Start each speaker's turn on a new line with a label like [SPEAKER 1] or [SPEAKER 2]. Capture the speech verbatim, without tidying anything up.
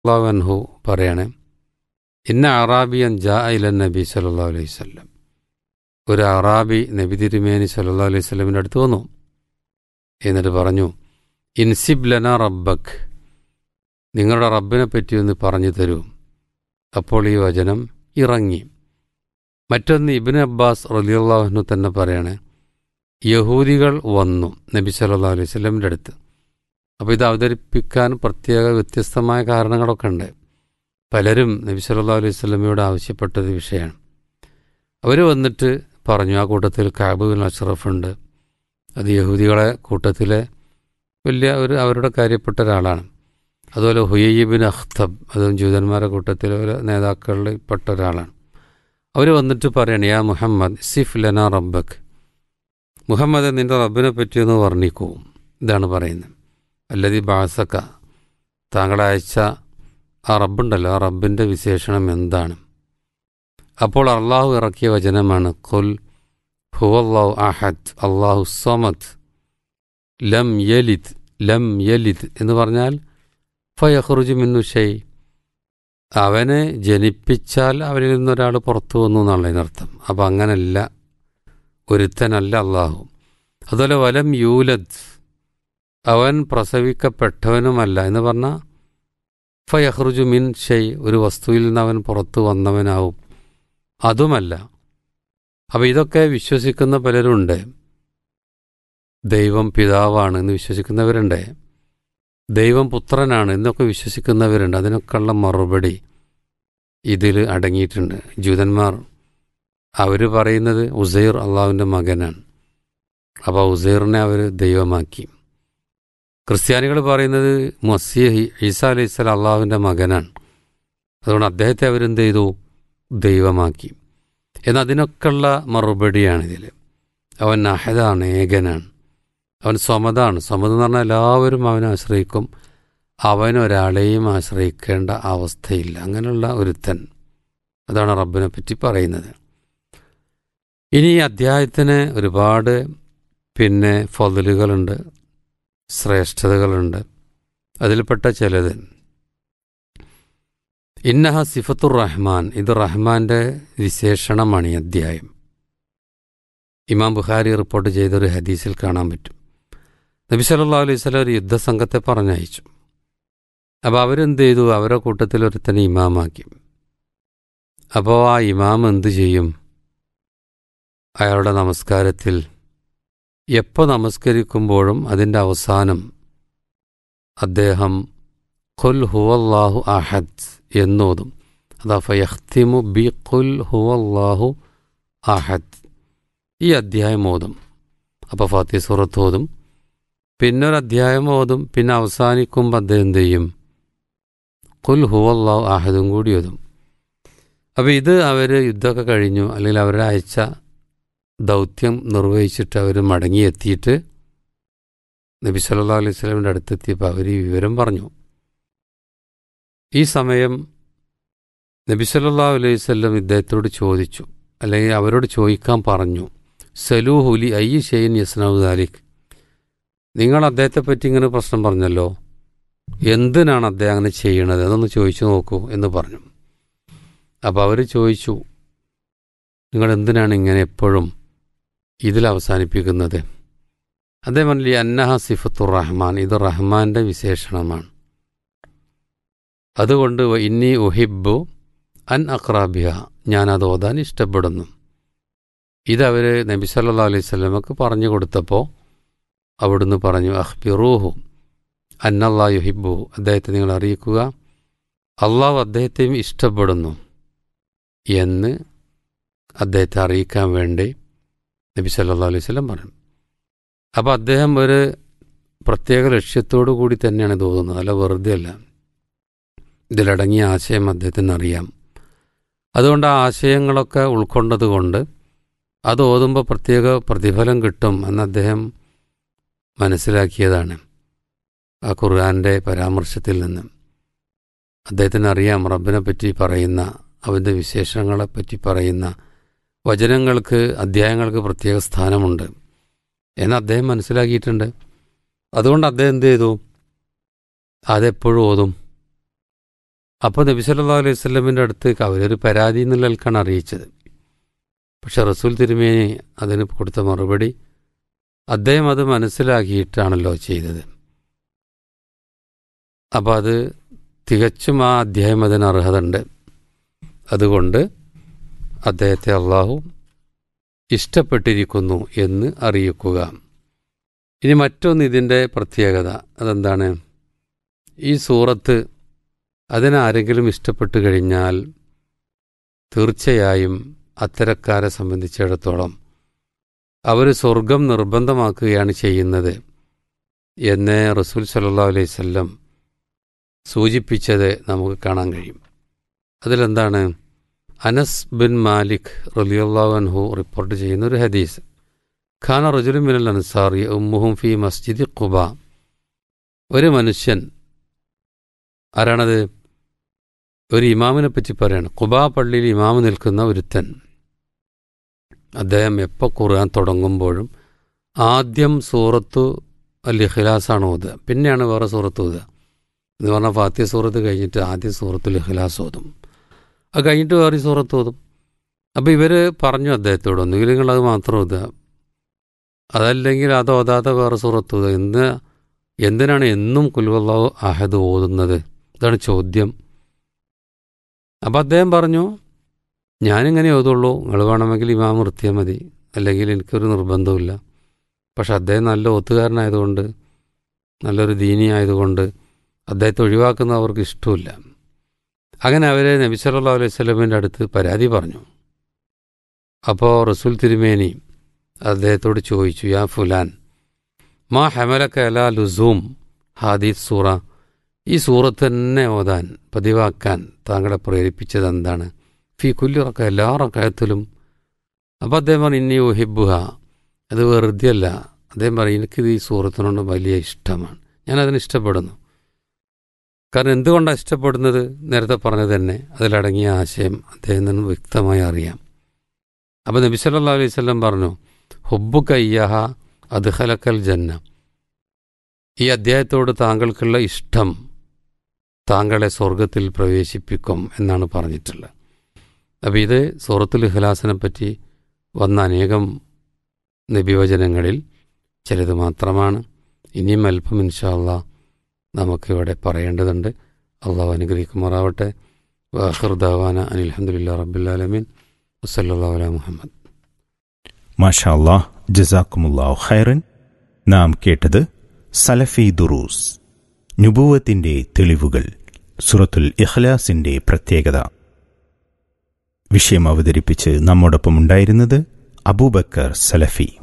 [SPEAKER 1] റളിയല്ലാഹു അൻഹു പറയാണ്, ഇന്ന അറാബിയൻ ജാ ഇലൻ നബി സല്ലല്ലാഹു അലൈഹി വസല്ലം. ഒരു അറാബി നബി തിരുമേനി സല്ലല്ലാഹു അലൈഹി വസല്ലമിൻ്റെ അടുത്ത് വന്നു. എന്നിട്ട് പറഞ്ഞു, ഇൻസിബ് ലന റബ്ബക്, നിങ്ങളുടെ റബ്ബിനെ പറ്റി ഒന്ന് പറഞ്ഞു തരൂ. അപ്പോൾ ഈ വചനം ഇറങ്ങി. മറ്റൊന്ന് ഇബ്നു അബ്ബാസ് റളിയല്ലാഹു അൻഹു തന്നെ പറയാണ്, യഹൂദികൾ വന്നു നബി സല്ലല്ലാഹു അലൈഹി വസല്ലമിൻ്റെ അടുത്ത്. അപ്പോൾ ഇത് അവതരിപ്പിക്കാൻ പ്രത്യേക വ്യത്യസ്തമായ കാരണങ്ങളൊക്കെ ഉണ്ട്. പലരും നബി സല്ലല്ലാഹു അലൈഹി വസല്ലമയോട് ആവശ്യപ്പെട്ടത് വിഷയമാണ്. അവർ വന്നിട്ട് പറഞ്ഞു, ആ കൂട്ടത്തിൽ കഅബ് ബിൻ അഷ്റഫ് ഉണ്ട്. അത് യഹൂദികളെ കൂട്ടത്തിലെ വലിയ ഒരു അവരുടെ കാര്യപ്പെട്ട ഒരാളാണ്. അതുപോലെ ഹുയയ്യ് ബിൻ അഖ്തബ്, അതും ജൂതന്മാരുടെ കൂട്ടത്തിലെ ഒരു നേതാക്കളിൽ പെട്ട ഒരാളാണ്. അവർ വന്നിട്ട് പറയണം, യാ മുഹമ്മദ് സിഫ് ലന റബ്ബക്, മുഹമ്മദ് നിൻ്റെ റബ്ബിനെ പറ്റിയൊന്ന് വർണ്ണിക്കൂ. ഇതാണ് പറയുന്നത്. അല്ലദി ബഅസക, താങ്കളെ അയച്ച ആ റബ്ബുണ്ടല്ലോ, ആ റബ്ബിൻ്റെ വിശേഷണം എന്താണ്? അപ്പോൾ അള്ളാഹു ഇറക്കിയ വചനമാണ്, ഖുൽ ഹുവല്ലാഹു അഹദ് അല്ലാഹു സ്വമദ് ലം യലിദ് ലം യലിദ് എന്ന് പറഞ്ഞാൽ ഫയഖ്റുജു മിന്നു ഷൈ, അവനെ ജനിപ്പിച്ചാൽ അവരിൽ നിന്നൊരാൾ പുറത്തു വന്നു എന്നുള്ള അതിനർത്ഥം. അപ്പം അങ്ങനല്ല, ഒരുത്തനല്ല അള്ളാഹു. അതുപോലെ വലം യൂലദ്, അവൻ പ്രസവിക്കപ്പെട്ടവനുമല്ല എന്ന് പറഞ്ഞാൽ ഫയഖ്റുജു മിൻ ഷൈ, ഒരു വസ്തുവിൽ നിന്ന് അവൻ പുറത്തു വന്നവനാവും, അതുമല്ല. അപ്പം ഇതൊക്കെ വിശ്വസിക്കുന്ന പലരുണ്ട്. ദൈവം പിതാവാണ് എന്ന് വിശ്വസിക്കുന്നവരുണ്ട്, ദൈവം പുത്രനാണ് എന്നൊക്കെ വിശ്വസിക്കുന്നവരുണ്ട്. അതിനൊക്കെയുള്ള മറുപടി ഇതിൽ അടങ്ങിയിട്ടുണ്ട്. ജൂതന്മാർ അവർ പറയുന്നത് ഉസൈർ അള്ളാഹുവിൻ്റെ മകനാണ്, അപ്പോൾ ഉസൈറിനെ അവർ ദൈവമാക്കി. ക്രിസ്ത്യാനികൾ പറയുന്നത് മസീഹ് ഈസാ അലൈഹിസ്സലാം അള്ളാഹുവിൻ്റെ മകനാണ്, അതുകൊണ്ട് അദ്ദേഹത്തെ അവരെന്ത് ചെയ്തു, ദൈവമാക്കി. എന്നാൽ അതിനൊക്കെയുള്ള മറുപടിയാണിതിൽ. അവൻ അഹദാണ്, ഏകനാണ്, അവൻ സ്വമതാണ്. സ്വമത് എന്ന് പറഞ്ഞാൽ എല്ലാവരും അവനെ ആശ്രയിക്കും, അവനൊരാളെയും ആശ്രയിക്കേണ്ട അവസ്ഥയില്ല, അങ്ങനെയുള്ള ഒരുത്തൻ. അതാണ് റബ്ബിനെ പറ്റി പറയുന്നത്. ഇനി ഈ അദ്ധ്യായത്തിന് ഒരുപാട് പിന്നെ ഫضലുകളുണ്ട്, ശ്രേഷ്ഠതകളുണ്ട്. അതിൽപ്പെട്ട ചിലത്, ഇന്നഹ സിഫത്തുർ റഹ്മാൻ, ഇത് റഹ്മാൻ്റെ വിശേഷണമാണ് ഈ അദ്ധ്യായം. ഇമാം ബുഖാരി റിപ്പോർട്ട് ചെയ്തൊരു ഹദീസിൽ കാണാൻ പറ്റും. നബി സല്ലല്ലാഹു അലൈഹി വസല്ലം ഒരു യുദ്ധസംഘത്തെ പറഞ്ഞയച്ചു. അപ്പോൾ അവരെന്ത് ചെയ്തു, അവരുടെ കൂട്ടത്തിൽ ഒരുത്തനെ ഇമാമാക്കി. അപ്പോൾ ആ ഇമാം എന്ത് ചെയ്യും, അയാളുടെ നമസ്കാരത്തിൽ എപ്പോൾ നമസ്കരിക്കുമ്പോഴും അതിൻ്റെ അവസാനം അദ്ദേഹം ഖുൽ ഹുവല്ലാഹു അഹദ് എന്നോതും. അതാ ഫയഖ്തിമു ബി ഖുൽ ഹുവല്ലാഹു അഹദ്, ഈ അധ്യായം ഓതും. അപ്പോൾ ഫാത്തിഹ സൂറത്ത് ഓതും, പിന്നെ ഒരു അധ്യായം ഓതും, പിന്നെ അവസാനിക്കുമ്പോൾ അദ്ദേഹം എന്ത് ചെയ്യും, ഖുൽ ഹുവല്ലാഹു അഹദും കൂടി ഓതും. അപ്പോൾ ഇത് അവർ യുദ്ധമൊക്കെ കഴിഞ്ഞു, അല്ലെങ്കിൽ അവരുടെ അയച്ച ദൗത്യം നിർവഹിച്ചിട്ട് അവർ മടങ്ങിയെത്തിയിട്ട് നബി സല്ലല്ലാഹു അലൈഹി വസല്ലമിൻ്റെ അടുത്തെത്തിയപ്പോൾ അവർ ഈ വിവരം പറഞ്ഞു. ഈ സമയം നബി സല്ലല്ലാഹു അലൈഹി വസല്ലം ഇദ്ദേഹത്തോട് ചോദിച്ചു, അല്ലെങ്കിൽ അവരോട് ചോദിക്കാൻ പറഞ്ഞു, സലൂഹുലി അയ്യി ഷൈഇൻ യസ്നഉ ദാലിക്, നിങ്ങൾ അദ്ദേഹത്തെപ്പറ്റി ഇങ്ങനെ പ്രശ്നം പറഞ്ഞല്ലോ, എന്തിനാണ് അദ്ദേഹം അങ്ങനെ ചെയ്യണത്, അതൊന്ന് ചോദിച്ചു നോക്കൂ എന്ന് പറഞ്ഞു. അപ്പോൾ അവർ ചോദിച്ചു, നിങ്ങൾ എന്തിനാണ് ഇങ്ങനെ എപ്പോഴും ഇതിൽ അവസാനിപ്പിക്കുന്നത്? അദ്ദേഹം പറഞ്ഞില്ലേ, അന്നഹ സിഫത്തുർ റഹ്മാൻ, ഇത് റഹ്മാൻ്റെ വിശേഷണമാണ്, അതുകൊണ്ട് ഇന്നി ഉഹിബ്ബു അൻ അഖ്റാബിഹ, ഞാനത് ഓതാൻ ഇഷ്ടപ്പെടുന്നു. ഇതവർ നബി സല്ലല്ലാഹു അലൈഹി വസല്ലമക്ക് പറഞ്ഞു കൊടുത്തപ്പോൾ അവിടുന്ന് പറഞ്ഞു, അഖ്ബിറൂഹു അന്നല്ലാഹു യുഹിബ്ബു, അദ്ദേഹത്തെ നിങ്ങൾ അറിയിക്കുക, അള്ളാഹു അദ്ദേഹത്തെയും ഇഷ്ടപ്പെടുന്നു എന്ന് അദ്ദേഹത്തെ അറിയിക്കാൻ വേണ്ടി നബി സല്ലല്ലാഹു അലൈഹി വസല്ലം പറഞ്ഞു. അപ്പോൾ അദ്ദേഹം ഒരു പ്രത്യേക ലക്ഷ്യത്തോടു കൂടി തന്നെയാണ് ഇത് ഓതുന്നത്, അല്ല വെറുതെ അല്ല. ഇതിലടങ്ങിയ ആശയം അദ്ദേഹത്തിന് അറിയാം. അതുകൊണ്ട് ആ ആശയങ്ങളൊക്കെ ഉൾക്കൊണ്ടത് കൊണ്ട് അത് ഓതുമ്പോൾ പ്രത്യേക പ്രതിഫലം കിട്ടും എന്ന് അദ്ദേഹം മനസ്സിലാക്കിയതാണ് ആ ഖുർആൻ്റെ പരാമർശത്തിൽ നിന്ന്. അദ്ദേഹത്തിന് അറിയാം റബ്ബിനെ പറ്റി പറയുന്ന, അവൻ്റെ വിശേഷങ്ങളെപ്പറ്റി പറയുന്ന വചനങ്ങൾക്ക്, അധ്യായങ്ങൾക്ക് പ്രത്യേക സ്ഥാനമുണ്ട് എന്ന് അദ്ദേഹം മനസ്സിലാക്കിയിട്ടുണ്ട്. അതുകൊണ്ട് അദ്ദേഹം എന്ത് ചെയ്തു, അതെപ്പോഴും ഓതും. അപ്പോൾ നബി സല്ലല്ലാഹു അലൈഹി വസല്ലമിൻ്റെ അടുത്തേക്ക് അവരൊരു പരാതി എന്നുള്ളതാണ് അറിയിച്ചത്. പക്ഷെ റസൂൽ തിരുമേനി അതിന് കൊടുത്ത മറുപടി, അദ്ദേഹം അത് മനസ്സിലാക്കിയിട്ടാണല്ലോ ചെയ്തത്. അപ്പോൾ അത് തികച്ചും ആ അധ്യായം അതിന് അർഹത ഉണ്ട്. അതുകൊണ്ട് അദ്ദേഹത്തെ അള്ളാഹു ഇഷ്ടപ്പെട്ടിരിക്കുന്നു എന്ന് അറിയിക്കുക. ഇനി മറ്റൊന്ന് ഇതിൻ്റെ പ്രത്യേകത അതെന്താണ്? ഈ സൂറത്ത് അതിനാരെങ്കിലും ഇഷ്ടപ്പെട്ടു കഴിഞ്ഞാൽ തീർച്ചയായും അത്തരക്കാരെ സംബന്ധിച്ചിടത്തോളം അവർ സ്വർഗം നിർബന്ധമാക്കുകയാണ് ചെയ്യുന്നത് എന്ന് റസൂൽ സല്ലല്ലാഹു അലൈഹി വസല്ലം സൂചിപ്പിച്ചത് നമുക്ക് കാണാൻ കഴിയും. അതിലെന്താണ്? അനസ് ബിൻ മാലിക് റളിയല്ലാഹു അൻഹു റിപ്പോർട്ട് ചെയ്യുന്ന ഒരു ഹദീസ്, ഖാന റജുലുൻ മിനൽ അൻസാറി ഉമ്മുഹും ഫി മസ്ജിദി ഖുബ. ഒരു മനുഷ്യൻ, ആരാണത്? ഒരു ഇമാമിനെ പറ്റി പറയാണ്. ഖുബാ പള്ളിയിൽ ഇമാമ് നിൽക്കുന്ന ഒരുത്തൻ, അദ്ദേഹം എപ്പോൾ ഖുർആൻ തുടങ്ങുമ്പോഴും ആദ്യം സൂറത്തു അൽ ഇഖ്ലാസാണ് ഓതുക, പിന്നെയാണ് വേറെ സൂറത്ത് ഓതുക. എന്ന് പറഞ്ഞാൽ ഫാത്തിഹ സൂറത്ത് കഴിഞ്ഞിട്ട് ആദ്യം സൂറത്തുൽ ഇഖ്ലാസ് ഓതും, അത് കഴിഞ്ഞിട്ട് വേറെ സൂറത്ത് ഓതും. അപ്പോൾ ഇവർ പറഞ്ഞു അദ്ദേഹത്തോട്, ഒന്നുകിൽ നിങ്ങളത് മാത്രം ഓതുക, അതല്ലെങ്കിൽ അത് ഓതാതെ വേറെ സൂറത്ത് ഓതുക. എന്ന് എന്തിനാണ് എന്നും ഖുൽ ഹുവല്ലാഹു അഹദ് ഓതുന്നത്? ഇതാണ് ചോദ്യം. അപ്പം അദ്ദേഹം പറഞ്ഞു, ഞാനിങ്ങനെ ഓതുള്ളൂ, നിങ്ങൾ വേണമെങ്കിൽ ഇമാം നിർത്തിയാൽ മതി, അല്ലെങ്കിൽ എനിക്കൊരു നിർബന്ധമില്ല. പക്ഷെ അദ്ദേഹം നല്ല ഓത്തുകാരനായതുകൊണ്ട്, നല്ലൊരു ദീനി ആയതുകൊണ്ട് അദ്ദേഹത്തെ ഒഴിവാക്കുന്നത് അവർക്ക് ഇഷ്ടമില്ല. അങ്ങനെ അവരെ നബി സല്ലല്ലാഹു അലൈഹി വസല്ലമിൻ്റെ അടുത്ത് പരാതി പറഞ്ഞു. അപ്പോൾ റസൂൽ തിരുമേനി അദ്ദേഹത്തോട് ചോദിച്ചു, യാ ഫുലാൻ മാ ഹമലക അലാ ലുസൂം ഹാദിസ് സൂറ, ഈ സൂറത്ത് തന്നെ ഓതാൻ പതിവാക്കാൻ താങ്കളെ പ്രേരിപ്പിച്ചത് എന്താണ്? ഫി കുല്ലി റക്അ, എല്ലാ റക്അത്തിലും. അപ്പോൾ അദ്ദേഹം പറഞ്ഞു, ഇന്നി ഉഹിബ്ബുഹ, അത് വെറുതെയല്ല. അദ്ദേഹം പറയും, എനിക്കിത് ഈ സൂറത്തിനോട് വലിയ ഇഷ്ടമാണ്, ഞാനതിന് ഇഷ്ടപ്പെടുന്നു. കാരണം എന്തുകൊണ്ടാണ് ഇഷ്ടപ്പെടുന്നത്? നേരത്തെ പറഞ്ഞത് തന്നെ, അതിലടങ്ങിയ ആശയം അദ്ദേഹത്തിന് വ്യക്തമായി അറിയാം. അപ്പോൾ നബി സല്ലല്ലാഹു അലൈഹി വസല്ലം പറഞ്ഞു, ഹുബ്ബുക ഇയ്യഹ അദ്ഖലക്കൽ ജന്ന, ഈ അധ്യായത്തോട് താങ്കൾക്കുള്ള ഇഷ്ടം താങ്കളെ സ്വർഗത്തിൽ പ്രവേശിപ്പിക്കും എന്നാണ് പറഞ്ഞിട്ടുള്ളത്. അപ്പോൾ ഇത് സൂറത്തുൽ ഇഖ്ലാസിനെ പറ്റി വന്ന അനേകം നബിവചനങ്ങളിൽ ചിലത് മാത്രമാണ്. ഇനിയും അല്പം ഇൻഷാ അല്ലാഹ് നമുക്കിവിടെ പറയേണ്ടതുണ്ട്. അള്ളാഹു അനുഗ്രഹിക്കുമാറാവട്ടെ. വആഖിറു ദഅവാന അനിൽ ഹംദുലില്ലാഹി റബ്ബിൽ ആലമീൻ വസല്ലല്ലാഹു അലാ മുഹമ്മദ്.
[SPEAKER 2] മാഷാ അല്ലാഹ്, ജസാക്കുമുല്ലാഹു ഖൈറൻ. നാം കേട്ടത് സലഫി ദുറൂസ്, നുബുവത്തിന്റെ തെളിവുകൾ, സൂറത്തുൽ ഇഖ്ലാസിന്റെ പ്രത്യേകത. വിഷയം അവതരിപ്പിച്ച് നമ്മോടൊപ്പം ഉണ്ടായിരുന്നത് അബൂബക്കർ സലഫി.